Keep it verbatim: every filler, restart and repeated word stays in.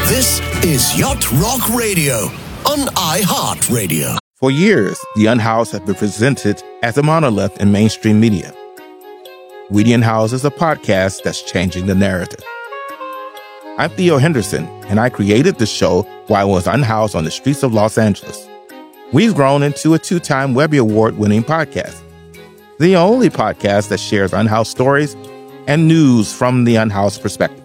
This is Yacht Rock Radio on iHeartRadio. For years, The Unhoused have been presented as a monolith in mainstream media. We the Unhoused is a podcast that's changing the narrative. I'm Theo Henderson, and I created the show while I was unhoused on the streets of Los Angeles. We've grown into a two-time Webby Award-winning podcast, the only podcast that shares unhoused stories and news from the unhoused perspective.